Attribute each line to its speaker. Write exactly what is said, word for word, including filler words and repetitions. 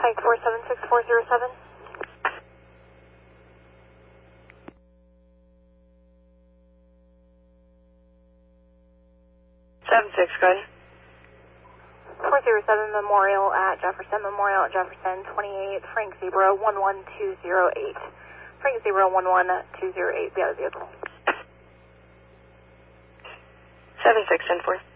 Speaker 1: Pike four seven six four zero seven.
Speaker 2: seven six, go ahead.
Speaker 1: four zero seven Memorial at Jefferson, Memorial at Jefferson, twenty-eight, Frank Zebra one one two zero eight. Frank Zebra one one two zero eight, be out of the vehicle.
Speaker 2: seven six, ten four.